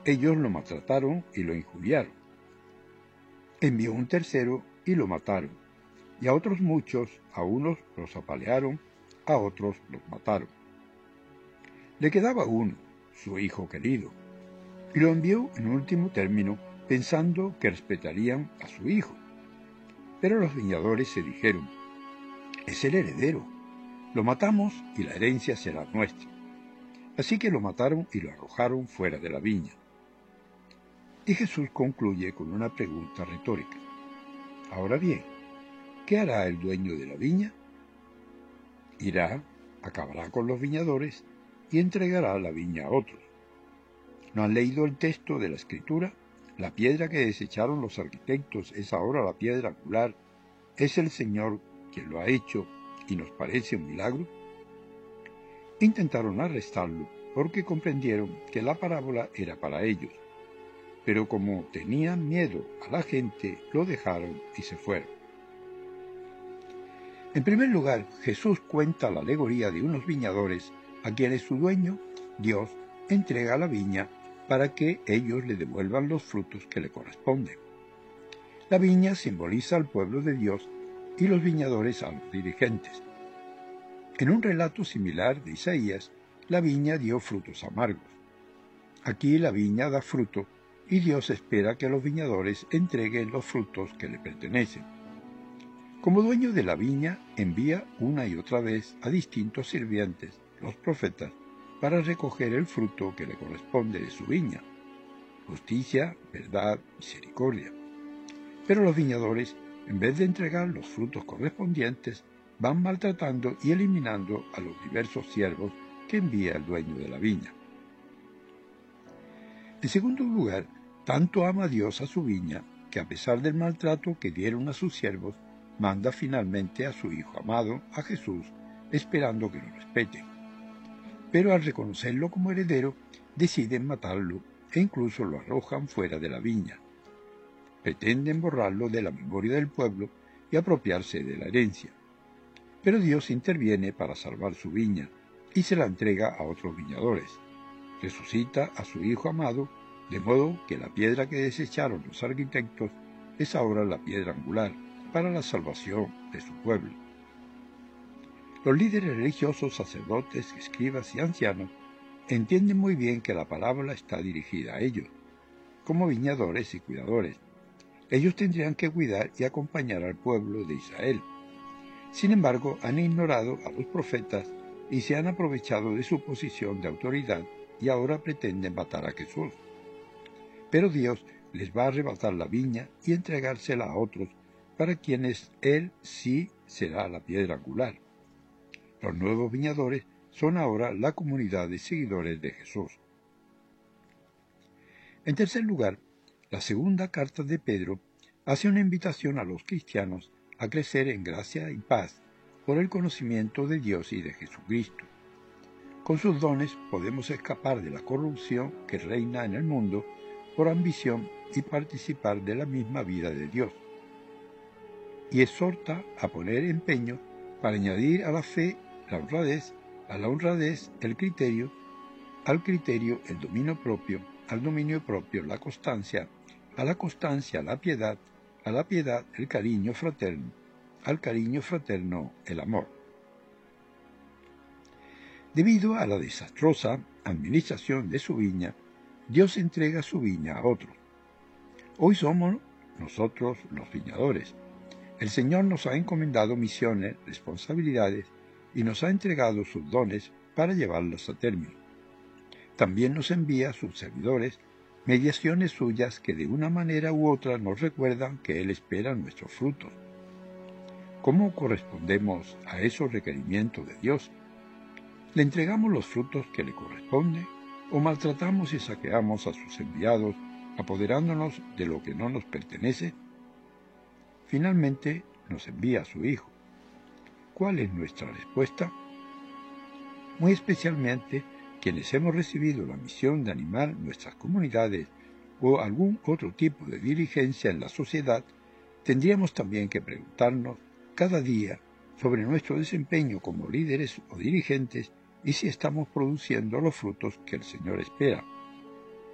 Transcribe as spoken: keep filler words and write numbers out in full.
Ellos lo maltrataron y lo injuriaron. Envió un tercero y lo mataron, y a otros muchos, a unos los apalearon, a otros los mataron. Le quedaba uno, su hijo querido, y lo envió en último término pensando que respetarían a su hijo. Pero los viñadores se dijeron: es el heredero, lo matamos y la herencia será nuestra. Así que lo mataron y lo arrojaron fuera de la viña. Y Jesús concluye con una pregunta retórica. Ahora bien, ¿qué hará el dueño de la viña? Irá, acabará con los viñadores y entregará la viña a otros. ¿No han leído el texto de la Escritura? La piedra que desecharon los arquitectos es ahora la piedra angular. ¿Es el Señor quien lo ha hecho y nos parece un milagro? Intentaron arrestarlo porque comprendieron que la parábola era para ellos, pero como tenían miedo a la gente, lo dejaron y se fueron. En primer lugar, Jesús cuenta la alegoría de unos viñadores a quienes su dueño, Dios, entrega la viña para que ellos le devuelvan los frutos que le corresponden. La viña simboliza al pueblo de Dios y los viñadores a los dirigentes. En un relato similar de Isaías, la viña dio frutos amargos. Aquí la viña da fruto y Dios espera que los viñadores entreguen los frutos que le pertenecen. Como dueño de la viña, envía una y otra vez a distintos sirvientes, los profetas, para recoger el fruto que le corresponde de su viña: justicia, verdad, misericordia. Pero los viñadores, en vez de entregar los frutos correspondientes, van maltratando y eliminando a los diversos siervos que envía el dueño de la viña. En segundo lugar, tanto ama Dios a su viña, que a pesar del maltrato que dieron a sus siervos, manda finalmente a su Hijo amado, a Jesús, esperando que lo respeten. Pero al reconocerlo como heredero, deciden matarlo e incluso lo arrojan fuera de la viña. Pretenden borrarlo de la memoria del pueblo y apropiarse de la herencia. Pero Dios interviene para salvar su viña y se la entrega a otros viñadores. Resucita a su Hijo amado, de modo que la piedra que desecharon los arquitectos es ahora la piedra angular para la salvación de su pueblo. Los líderes religiosos, sacerdotes, escribas y ancianos entienden muy bien que la parábola está dirigida a ellos, como viñadores y cuidadores. Ellos tendrían que cuidar y acompañar al pueblo de Israel. Sin embargo, han ignorado a los profetas y se han aprovechado de su posición de autoridad y ahora pretenden matar a Jesús. Pero Dios les va a arrebatar la viña y entregársela a otros, para quienes Él sí será la piedra angular. Los nuevos viñadores son ahora la comunidad de seguidores de Jesús. En tercer lugar, la segunda carta de Pedro hace una invitación a los cristianos a crecer en gracia y paz por el conocimiento de Dios y de Jesucristo. Con sus dones podemos escapar de la corrupción que reina en el mundo por ambición y participar de la misma vida de Dios. Y exhorta a poner empeño para añadir a la fe la honradez, a la honradez el criterio, al criterio el dominio propio, al dominio propio la constancia, a la constancia la piedad, a la piedad el cariño fraterno, al cariño fraterno el amor. Debido a la desastrosa administración de su viña, Dios entrega su viña a otros. Hoy somos nosotros los viñadores. El Señor nos ha encomendado misiones, responsabilidades, y nos ha entregado sus dones para llevarlos a término. También nos envía a sus servidores mediaciones suyas que de una manera u otra nos recuerdan que Él espera nuestros frutos. ¿Cómo correspondemos a esos requerimientos de Dios? ¿Le entregamos los frutos que le corresponden o maltratamos y saqueamos a sus enviados, apoderándonos de lo que no nos pertenece? Finalmente nos envía a su Hijo. ¿Cuál es nuestra respuesta? Muy especialmente quienes hemos recibido la misión de animar nuestras comunidades o algún otro tipo de dirigencia en la sociedad, tendríamos también que preguntarnos cada día sobre nuestro desempeño como líderes o dirigentes y si estamos produciendo los frutos que el Señor espera.